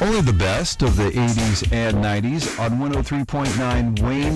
Only the best of the 80s and 90s on 103.9 Wayne